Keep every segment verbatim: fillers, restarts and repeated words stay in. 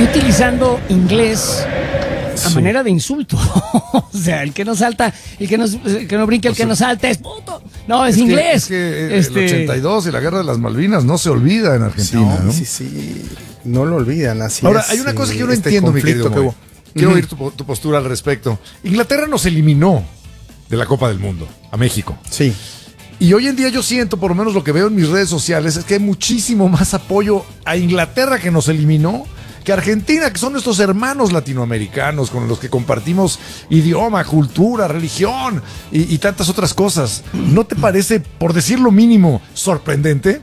utilizando inglés a Sí. manera de insulto. O sea, el que no salta, el que no, el que no brinca, el O sea, que no salta es puto. No, es, Es que- inglés. es que Este, el ochenta y dos y la guerra de las Malvinas no se olvida en Argentina, ¿no? Sí, sí, no lo olvidan, así Ahora, es, hay una cosa que yo no este entiendo, mi conflicto querido que Moy. hubo. Quiero Ujú. oír tu, tu postura al respecto. Inglaterra nos eliminó de la Copa del Mundo a México. Sí. Y hoy en día yo siento, por lo menos lo que veo en mis redes sociales, es que hay muchísimo más apoyo a Inglaterra, que nos eliminó, que a Argentina, que son nuestros hermanos latinoamericanos con los que compartimos idioma, cultura, religión y, y tantas otras cosas. ¿No te parece, por decir lo mínimo, sorprendente?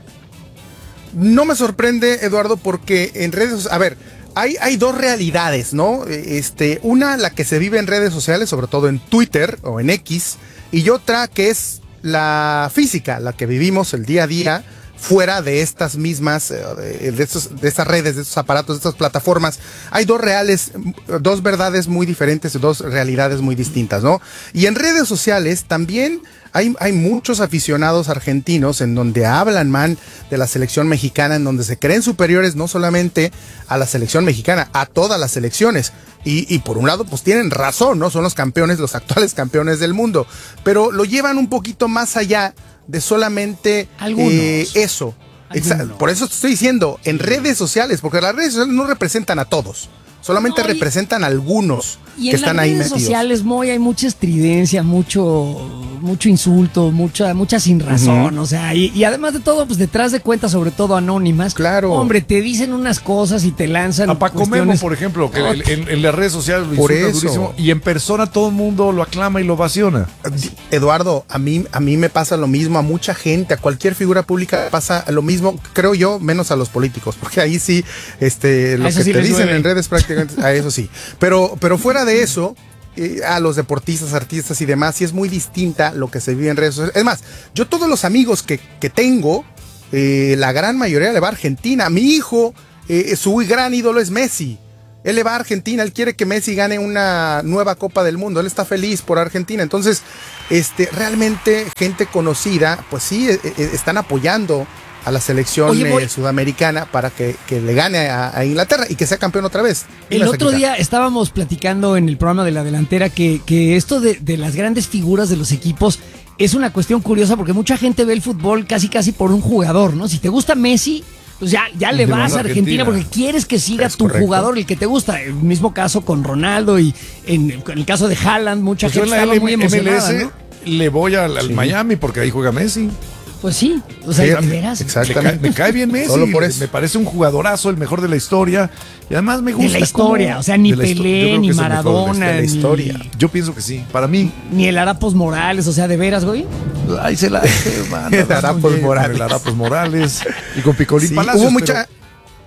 No me sorprende, Eduardo, porque en redes, a ver, hay, hay dos realidades, ¿no? Este, una, la que se vive en redes sociales, sobre todo en Twitter o en X, y otra que es la física, la que vivimos el día a día fuera de estas mismas, de, de, estos, de estas redes, de estos aparatos, de estas plataformas. Hay dos reales, dos verdades muy diferentes, dos realidades muy distintas, ¿no? Y en redes sociales también hay, hay muchos aficionados argentinos en donde hablan man de la selección mexicana, en donde se creen superiores no solamente a la selección mexicana, a todas las selecciones. Y, y por un lado, pues tienen razón, ¿no? Son los campeones, los actuales campeones del mundo. Pero lo llevan un poquito más allá de solamente eh, eso. Algunos. Por eso te estoy diciendo, en redes sociales, porque las redes sociales no representan a todos, solamente no, y, representan a algunos y que están ahí metidos. En las redes sociales, Moy, hay mucha estridencia, mucho, mucho insulto, mucha, mucha sin razón, uh-huh. O sea, y, y además de todo, pues detrás de cuentas, sobre todo anónimas, claro. Hombre, te dicen unas cosas y te lanzan a Paco Memo, por ejemplo, que en, en, en las redes sociales lo insulta durísimo, y en persona todo el mundo lo aclama y lo ovaciona. Eduardo, a mí, a mí me pasa lo mismo, a mucha gente, a cualquier figura pública pasa lo mismo, creo yo, menos a los políticos, porque ahí sí, este, lo que sí te dicen duele. En redes prácticamente, a eso sí, pero, pero fuera de eso, eh, a los deportistas, artistas y demás, sí es muy distinta lo que se vive en redes sociales. Es más, yo todos los amigos que, que tengo, eh, la gran mayoría le va a Argentina. Mi hijo, eh, su gran ídolo es Messi. Él le va a Argentina, él quiere que Messi gane una nueva Copa del Mundo, él está feliz por Argentina. Entonces, este, realmente gente conocida, pues sí, eh, eh, están apoyando a la selección Oye, voy... eh, sudamericana para que, que le gane a, a Inglaterra y que sea campeón otra vez. El otro día estábamos platicando en el programa de La Delantera que, que esto de, de las grandes figuras de los equipos es una cuestión curiosa porque mucha gente ve el fútbol casi casi por un jugador, ¿no? Si te gusta Messi, pues ya, ya le vas a Argentina, Argentina porque quieres que siga es tu correcto. Jugador, el que te gusta. El mismo caso con Ronaldo y en, en el caso de Haaland, mucha pues gente estaba muy emocionada, M L S, ¿no? Le voy al, al sí. Miami porque ahí juega Messi. Pues sí, o sea, sí, de veras. Exactamente. Me cae, me cae bien Messi. Solo por eso. Me parece un jugadorazo, el mejor de la historia. Y además me gusta. De la historia, cómo, o sea, ni Pelé, ni Maradona. De la historia. Ni, Yo pienso que sí, para mí. Ni el Harapos Morales, o sea, de veras, güey. Ahí se la hace, man. El Harapos Morales. El Harapos Morales. Y con Picolín sí, Palacios. Hubo mucha. Pero...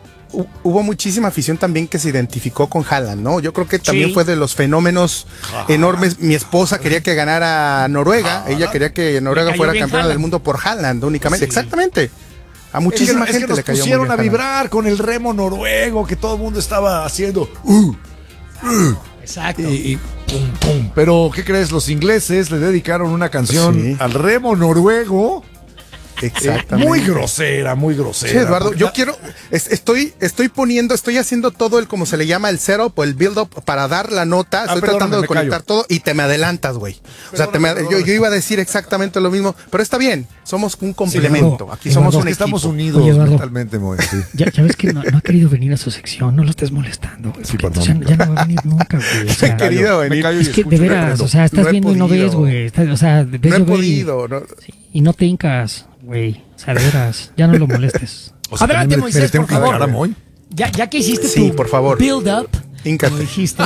Hubo muchísima afición también que se identificó con Haaland, ¿no? Yo creo que también sí. fue de los fenómenos ah. enormes. Mi esposa quería que ganara Noruega, ah. ella quería que Noruega fuera campeona Haaland. Del mundo por Haaland únicamente. Sí. Exactamente. A muchísima es que, gente es que le cayó pusieron muy bien a vibrar con el remo noruego que todo el mundo estaba haciendo. Uh, uh. Exacto. Y, y pum, pum. Pero, ¿qué crees? Los ingleses le dedicaron una canción sí. al remo noruego. Exactamente. Muy grosera, muy grosera. Sí, Eduardo, yo quiero, es, estoy, estoy poniendo, estoy haciendo todo el, como se le llama, el setup o el build up para dar la nota. Estoy ah, tratando de conectar callo. todo y te me adelantas, güey. O sea, te me, yo, yo iba a decir exactamente lo mismo, pero está bien, somos un complemento. Sí, Aquí somos Eduardo, un equipo. Estamos unidos Oye, mentalmente, muy sí. ya, ya ves que no, no ha querido venir a su sección, no lo estés molestando. Sí, perdón. Ya, ya no va a venir nunca, güey. O sea, he querido venir. Es que de veras, o sea, estás no viendo podido. y no ves, güey. O sea, ves no he podido. No. Sí, y no te hincas, güey. O sea, de veras, ya no lo molestes. O sea, adelante, Moisés, por favor. Ya, ya que hiciste sí, tu por favor. build up, Híncate. como dijiste.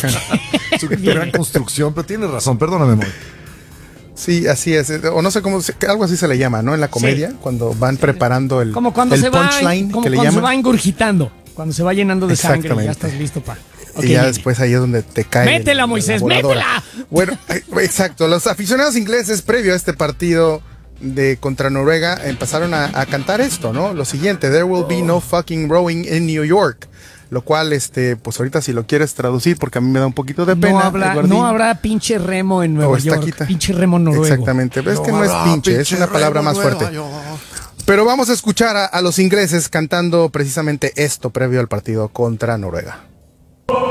Su gran construcción, pero tienes razón, perdóname, Moy. Sí, así es. O no sé cómo, algo así se le llama, ¿no? En la comedia, sí. cuando van preparando el, como cuando el se va, punchline como que le cuando llaman. se va engurgitando, cuando se va llenando de sangre y ya estás listo para. Okay, y ya después ahí es donde te cae. ¡Métela, el, Moisés, métela! Bueno, exacto. Los aficionados ingleses, previo a este partido de contra Noruega, empezaron a, a cantar esto, ¿no? Lo siguiente: There will be no fucking rowing in New York. Lo cual, este, pues ahorita si lo quieres traducir, porque a mí me da un poquito de pena. No, habla, no habrá pinche remo en Nueva York. Pinche remo noruego. Exactamente. Pero es no que no es pinche, pinche es una palabra más fuerte. Pero vamos a escuchar a, a los ingleses cantando precisamente esto previo al partido contra Noruega.